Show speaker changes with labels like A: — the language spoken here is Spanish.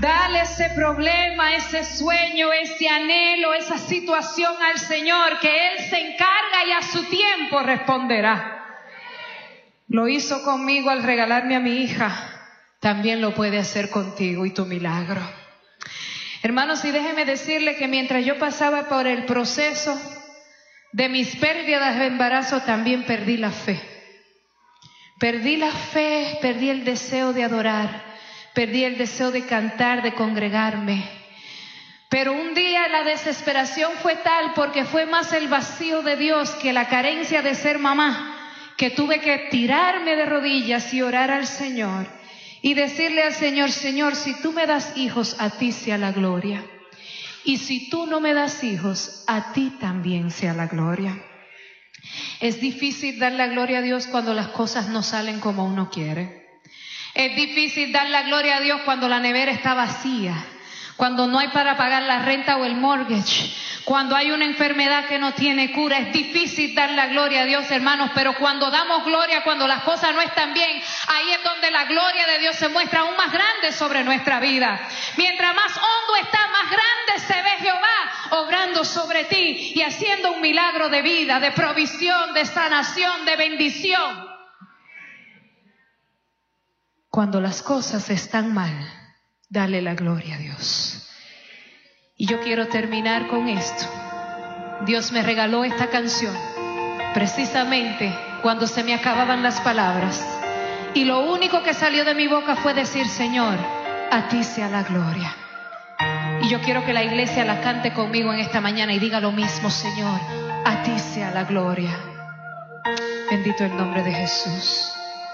A: Dale ese problema, ese sueño, ese anhelo, esa situación al Señor, que Él se encarga y a su tiempo responderá. Lo hizo conmigo al regalarme a mi hija, también lo puede hacer contigo y tu milagro. Hermanos, y déjeme decirle que mientras yo pasaba por el proceso de mis pérdidas de embarazo, también perdí la fe. Perdí la fe, perdí el deseo de adorar. Perdí el deseo de cantar, de congregarme. Pero un día la desesperación fue tal, porque fue más el vacío de Dios que la carencia de ser mamá, que tuve que tirarme de rodillas y orar al Señor y decirle al Señor: Señor, si tú me das hijos, a ti sea la gloria. Y si tú no me das hijos, a ti también sea la gloria. Es difícil dar la gloria a Dios cuando las cosas no salen como uno quiere. Es difícil dar la gloria a Dios cuando la nevera está vacía, cuando no hay para pagar la renta o el mortgage, cuando hay una enfermedad que no tiene cura. Es difícil dar la gloria a Dios, hermanos, pero cuando damos gloria, cuando las cosas no están bien, ahí es donde la gloria de Dios se muestra aún más grande sobre nuestra vida. Mientras más hondo está, más grande se ve Jehová obrando sobre ti y haciendo un milagro de vida, de provisión, de sanación, de bendición. Cuando las cosas están mal, dale la gloria a Dios. Y yo quiero terminar con esto. Dios me regaló esta canción precisamente cuando se me acababan las palabras. Y lo único que salió de mi boca fue decir: Señor, a ti sea la gloria. Y yo quiero que la iglesia la cante conmigo en esta mañana y diga lo mismo: Señor, a ti sea la gloria. Bendito el nombre de Jesús.